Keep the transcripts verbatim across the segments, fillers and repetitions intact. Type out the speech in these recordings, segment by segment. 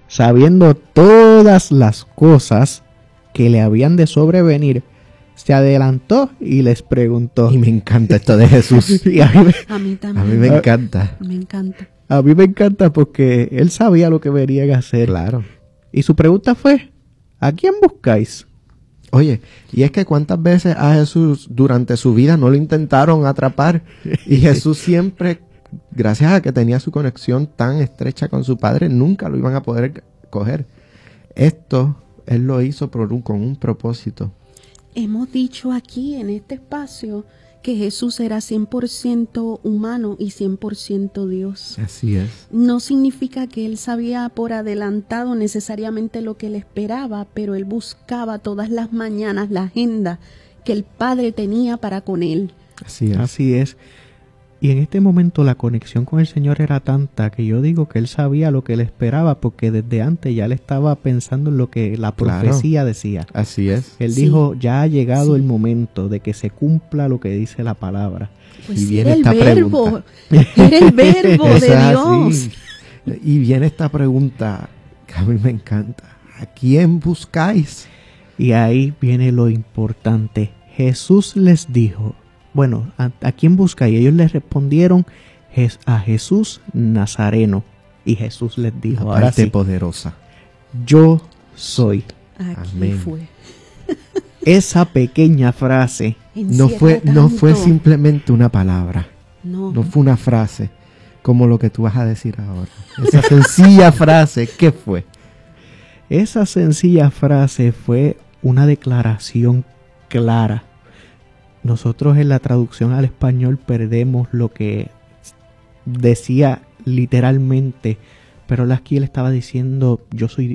sabiendo todas las cosas que le habían de sobrevenir, se adelantó y les preguntó. Y me encanta esto de Jesús. Y a, mí me, A mí también. a mí me encanta. Me encanta. a mí me encanta porque él sabía lo que venían a hacer. Claro. Y su pregunta fue, ¿a quién buscáis? Oye, y es que cuántas veces a Jesús durante su vida no lo intentaron atrapar y Jesús siempre, gracias a que tenía su conexión tan estrecha con su Padre, nunca lo iban a poder coger. Esto Él lo hizo por un, con un propósito. Hemos dicho aquí en este espacio que Jesús era cien por ciento humano y cien por ciento Dios. Así es. No significa que él sabía por adelantado necesariamente lo que él esperaba, pero él buscaba todas las mañanas la agenda que el Padre tenía para con él. Así es. Así es. Y en este momento la conexión con el Señor era tanta que yo digo que él sabía lo que él esperaba porque desde antes ya le estaba pensando en lo que la profecía Claro. decía. Así es. Él Sí. dijo, ya ha llegado Sí. el momento de que se cumpla lo que dice la palabra. Pues Y sí, viene era el esta verbo, pregunta. era el verbo Eso de es Dios. así. Y viene esta pregunta que a mí me encanta. ¿A quién buscáis? Y ahí viene lo importante. Jesús les dijo, bueno, ¿a, a quién buscáis? Y ellos les respondieron, "Jes- a Jesús Nazareno. Y Jesús les dijo, La ahora parte sí, poderosa. yo soy. Aquí Amén. fue. Esa pequeña frase, No Encierra fue, no fue tanto. simplemente una palabra. No, No fue una frase como lo que tú vas a decir ahora. Esa sencilla frase, ¿qué fue? esa sencilla frase fue una declaración clara. Nosotros en la traducción al español perdemos lo que decía literalmente, pero él aquí él estaba diciendo, yo soy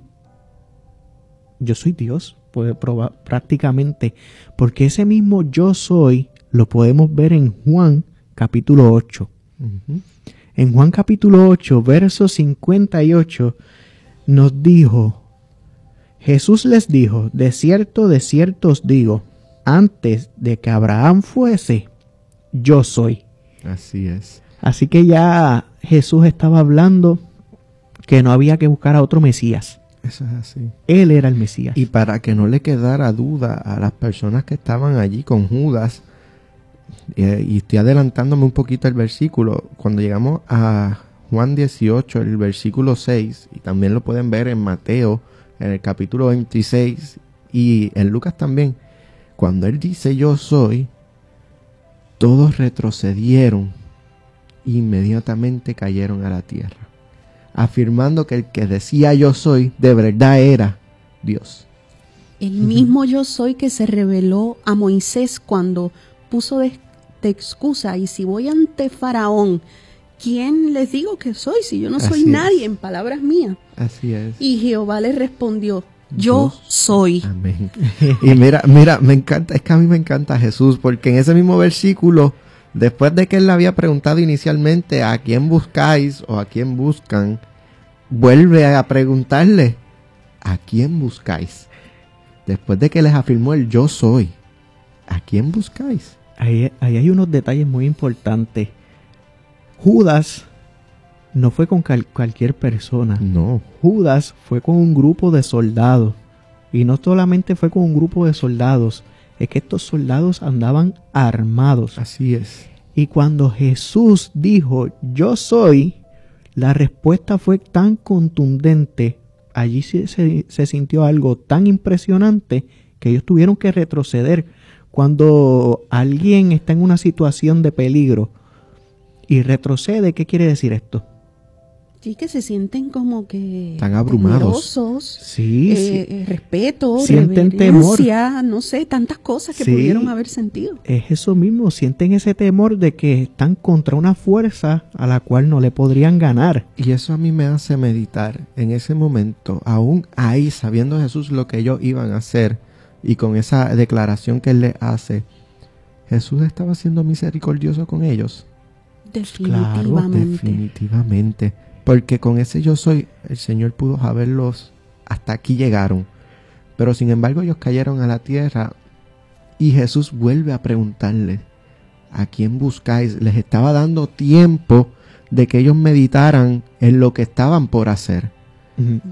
yo soy Dios, pues proba- prácticamente, porque ese mismo yo soy lo podemos ver en Juan capítulo ocho. Ujú. En Juan capítulo ocho, verso cincuenta y ocho, nos dijo, Jesús les dijo, de cierto, de cierto os digo, antes de que Abraham fuese, yo soy. Así es. Así que ya Jesús estaba hablando que no había que buscar a otro Mesías. Eso es así. Él era el Mesías. Y para que no le quedara duda a las personas que estaban allí con Judas, eh, y estoy adelantándome un poquito el versículo, cuando llegamos a Juan dieciocho, el versículo seis, y también lo pueden ver en Mateo, en el capítulo veintiséis, y en Lucas también, cuando él dice yo soy, todos retrocedieron, inmediatamente cayeron a la tierra, afirmando que el que decía yo soy, de verdad era Dios. el mismo yo soy que se reveló a Moisés cuando puso de, de excusa, y si voy ante Faraón, ¿quién les digo que soy? Si yo no soy Así nadie, es. en palabras mías. Así es. Y Jehová le respondió, yo Yo soy. Amén. Y mira, mira, me encanta, es que a mí me encanta Jesús, porque en ese mismo versículo, después de que él le había preguntado inicialmente a quién buscáis o a quién buscan, vuelve a preguntarle a quién buscáis. Después de que les afirmó el yo soy, ¿a quién buscáis? Ahí, ahí hay unos detalles muy importantes. Judas no fue con cal- cualquier persona. No, Judas fue con un grupo de soldados. Y no solamente fue con un grupo de soldados, es que estos soldados andaban armados. así es. Y cuando Jesús dijo, yo soy, la respuesta fue tan contundente, allí se, se, se sintió algo tan impresionante que ellos tuvieron que retroceder. Cuando alguien está en una situación de peligro y retrocede, ¿qué quiere decir esto? Sí, que se sienten como que Están abrumados. temerosos, Sí, eh, sí. eh, respeto, Sienten reverencia, no sé, tantas cosas que Sí. pudieron haber sentido. Es eso mismo, sienten ese temor de que están contra una fuerza a la cual no le podrían ganar. Y eso a mí me hace meditar en ese momento, aún ahí sabiendo Jesús lo que ellos iban a hacer y con esa declaración que él les hace, Jesús estaba siendo misericordioso con ellos. Definitivamente. Definitivamente. Porque con ese yo soy, el Señor pudo haberlos, hasta aquí llegaron. Pero sin embargo ellos cayeron a la tierra y Jesús vuelve a preguntarles, ¿a quién buscáis? Les estaba dando tiempo de que ellos meditaran en lo que estaban por hacer. Ujú.